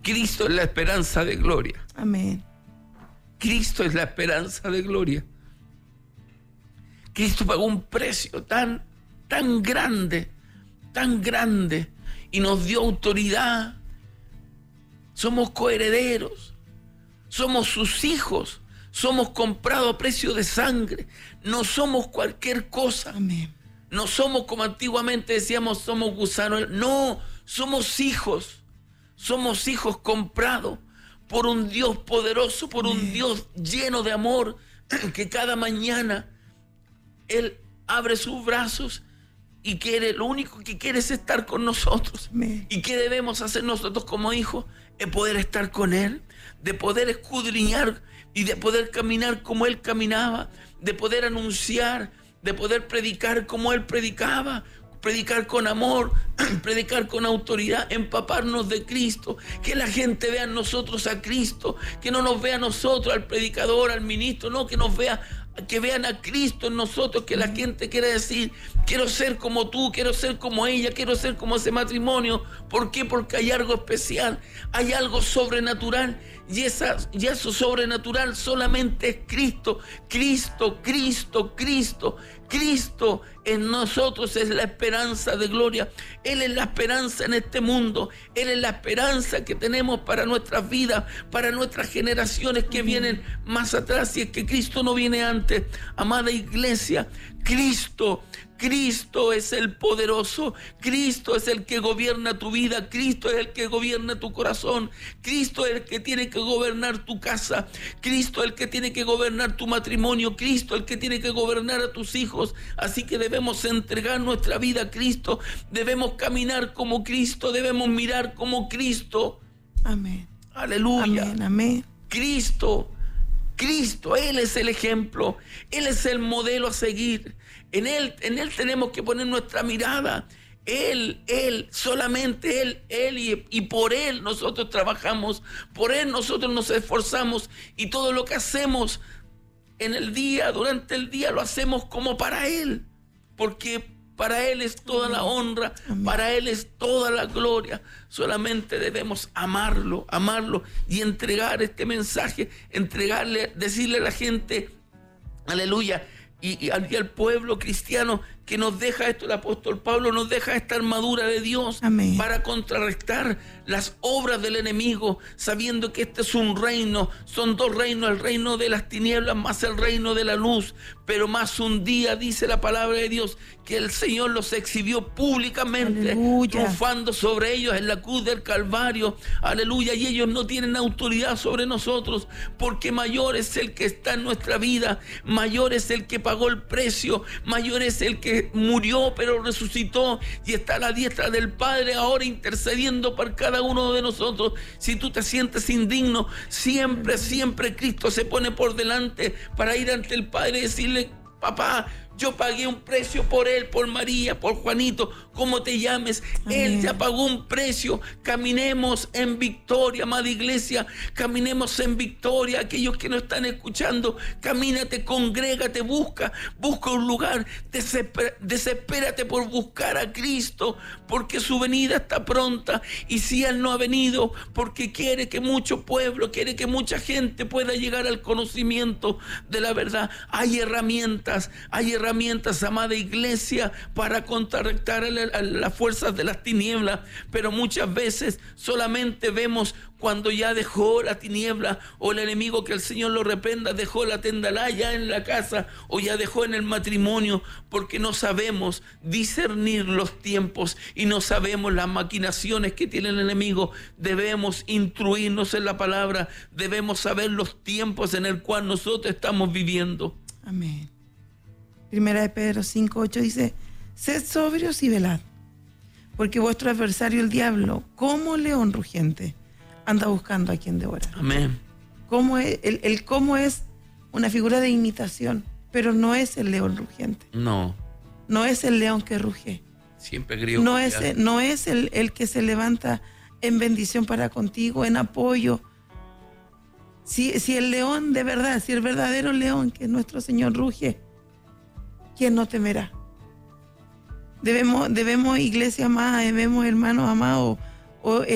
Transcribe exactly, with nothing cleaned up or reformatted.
Cristo es la esperanza de gloria. Amén. Cristo es la esperanza de gloria. Cristo pagó un precio tan, tan grande, tan grande, y nos dio autoridad. Somos coherederos, somos sus hijos, somos comprados a precio de sangre, no somos cualquier cosa. Amén. No somos como antiguamente decíamos, somos gusanos. No, somos hijos, somos hijos comprados por un Dios poderoso, por Amén. Un Dios lleno de amor, que cada mañana Él abre sus brazos y quiere, lo único que quiere es estar con nosotros. Amén. ¿Y qué debemos hacer nosotros como hijos? Es poder estar con Él, de poder escudriñar y de poder caminar como Él caminaba, de poder anunciar, de poder predicar como Él predicaba, predicar con amor, predicar con autoridad, empaparnos de Cristo, que la gente vea en nosotros a Cristo, que no nos vea a nosotros, al predicador, al ministro, no, que nos vea, que vean a Cristo en nosotros, que la gente quiera decir, quiero ser como tú, quiero ser como ella, quiero ser como ese matrimonio. ¿Por qué? Porque hay algo especial, hay algo sobrenatural, y, esa, y eso sobrenatural solamente es Cristo, Cristo, Cristo, Cristo, Cristo en nosotros es la esperanza de gloria. Él es la esperanza en este mundo, Él es la esperanza que tenemos para nuestras vidas, para nuestras generaciones que vienen más atrás, si es que Cristo no viene antes. Amada iglesia, Cristo, Cristo es el poderoso, Cristo es el que gobierna tu vida, Cristo es el que gobierna tu corazón, Cristo es el que tiene que gobernar tu casa, Cristo es el que tiene que gobernar tu matrimonio, Cristo es el que tiene que gobernar a tus hijos. Así que debemos entregar nuestra vida a Cristo, debemos caminar como Cristo, debemos mirar como Cristo. Amén. Aleluya. Amén, amén. Cristo, Cristo, Él es el ejemplo, Él es el modelo a seguir. En Él, en Él tenemos que poner nuestra mirada. Él, Él, solamente Él, Él y, y por Él nosotros trabajamos, por Él nosotros nos esforzamos, y todo lo que hacemos en el día, durante el día, lo hacemos como para Él, porque para Él es toda la honra, Amén. Para Él es toda la gloria. Solamente debemos amarlo, amarlo y entregar este mensaje, entregarle, decirle a la gente, aleluya, y, y, al, y al pueblo cristiano que nos deja esto, el apóstol Pablo nos deja esta armadura de Dios. Amén. Para contrarrestar las obras del enemigo, sabiendo que este es un reino, son dos reinos, el reino de las tinieblas más el reino de la luz, pero más un día, dice la palabra de Dios, que el Señor los exhibió públicamente, aleluya, triunfando sobre ellos en la cruz del Calvario, aleluya, y ellos no tienen autoridad sobre nosotros, porque mayor es el que está en nuestra vida, mayor es el que pagó el precio, mayor es el que murió pero resucitó y está a la diestra del Padre ahora intercediendo por cada uno de nosotros. Si tú te sientes indigno, siempre, siempre Cristo se pone por delante para ir ante el Padre y decirle, papá, yo pagué un precio por él, por María, por Juanito, como te llames. Amén. Él ya pagó un precio. Caminemos en victoria, amada iglesia. Caminemos en victoria. Aquellos que no están escuchando, camínate, congrégate, busca, busca un lugar. Desesper, desespérate por buscar a Cristo, porque su venida está pronta. Y si Él no ha venido, porque quiere que mucho pueblo, quiere que mucha gente pueda llegar al conocimiento de la verdad. Hay herramientas, hay herramientas. herramientas, amada iglesia, para contrarrestar a, la, a las fuerzas de las tinieblas, pero muchas veces solamente vemos cuando ya dejó la tiniebla, o el enemigo, que el Señor lo reprenda, dejó la tendalá ya en la casa, o ya dejó en el matrimonio, porque no sabemos discernir los tiempos y no sabemos las maquinaciones que tiene el enemigo. Debemos instruirnos en la palabra, debemos saber los tiempos en el cual nosotros estamos viviendo. Amén. Primera de Pedro cinco ocho dice, sed sobrios y velad, porque vuestro adversario el diablo, como león rugiente, anda buscando a quien devorar. Amén. Cómo es, el, el cómo es una figura de imitación, pero no es el león rugiente. No. No es el león que ruge. Siempre creo. No es, el, no es el, el que se levanta en bendición para contigo, en apoyo. Si, si el león de verdad, si el verdadero león, que es nuestro Señor, ruge, ¿quién no temerá? Debemos, debemos iglesia amada, debemos hermanos amados, o